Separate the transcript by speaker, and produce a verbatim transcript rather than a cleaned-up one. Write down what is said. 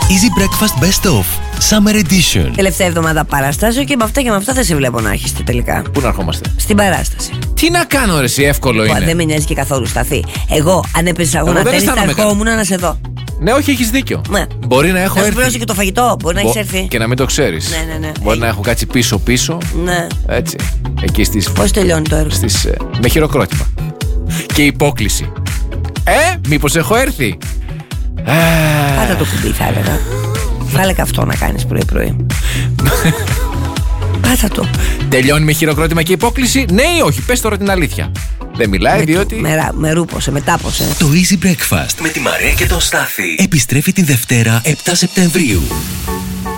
Speaker 1: Easy Breakfast Best Of Summer Edition.
Speaker 2: Τελευταία εβδομάδα παραστάσεων και με αυτά και με αυτά δεν σε βλέπω να έχεις τελικά.
Speaker 3: Πού να ερχόμαστε?
Speaker 2: Στην παράσταση.
Speaker 3: Τι να κάνω, ρε, εσύ, εύκολο είναι.
Speaker 2: Δεν με νοιάζει και καθόλου, σταθεί. Εγώ, αν έπαιζες αγώνα τέννις, θα ερχόμουν να σε δω.
Speaker 3: Ναι, όχι, έχεις δίκιο.
Speaker 2: Ναι.
Speaker 3: Μπορεί να έχω
Speaker 2: να
Speaker 3: έρθει.
Speaker 2: Να και το φαγητό, μπορεί να
Speaker 3: Μπο...
Speaker 2: έχεις έρθει.
Speaker 3: Και να μην το ξέρεις.
Speaker 2: Ναι, ναι, ναι.
Speaker 3: Μπορεί hey. να έχω κάτσει πίσω-πίσω.
Speaker 2: Ναι.
Speaker 3: Έτσι. Εκεί στις.
Speaker 2: Πώς τελειώνει το έργο?
Speaker 3: Στις, ε, με χειροκρότημα. Και υπόκληση. Ε, μήπως έχω έρθει?
Speaker 2: Πάτα το κουμπί, θα έλεγα. Βάλε και αυτό να κάνεις πρωί-πρωί. Πάτα το.
Speaker 3: Τελειώνει με χειροκρότημα και υπόκληση, ναι ή όχι? Πες τώρα την αλήθεια. Δεν μιλάει,
Speaker 2: με,
Speaker 3: διότι.
Speaker 2: Με, με ρούπωσε, με τάπωσε.
Speaker 1: Το Easy Breakfast με τη Μαρία και τον Στάθη επιστρέφει την Δευτέρα επτά Σεπτεμβρίου.